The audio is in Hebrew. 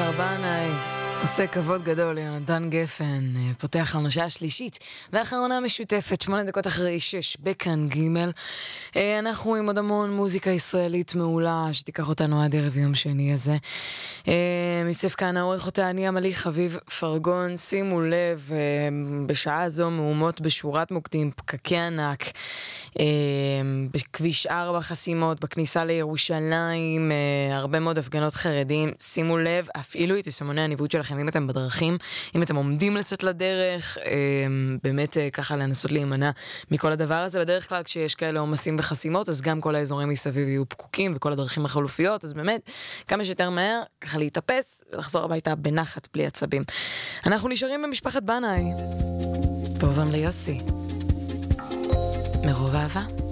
בר בנאי עושה כבוד גדול ליונתן גפן, פותח לנו שעה שלישית ואחרונה משותפת, 8 דקות אחרי 6 בכאן ג'. אנחנו עם עוד המון מוזיקה ישראלית מעולה שתיקח אותנו עד ערב יום שני הזה. מסף כאן העורך אותה אני עמלי חביב פרגון. שימו לב, בשעה הזו מהומות בשורת מוקדים, פקקי ענק, בכביש 4 חסימות, בכניסה לירושלים, הרבה מאוד הפגנות חרדים. שימו לב, הפעילו את יישומוני הניווט שלכם אם אתם בדרכים, אם אתם עומדים לצאת לדרך, באמת ככה לנסות להימנע מכל הדבר הזה. בדרך כלל כשיש כאלה עומסים בחסימות, אז גם כל האזורים מסביב יהיו פקוקים וכל הדרכים החלופיות, אז באמת כמה שיותר מהר ככה להתאפס ולחזור הביתה בנחת בלי עצבים. אנחנו נשארים במשפחת בנאי ועוברים ליוסי מרוב אהבה.